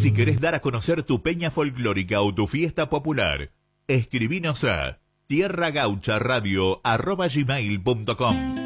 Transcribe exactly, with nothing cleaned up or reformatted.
Si querés dar a conocer tu peña folclórica o tu fiesta popular, escribinos a tierra gaucha radio arroba gmail punto com.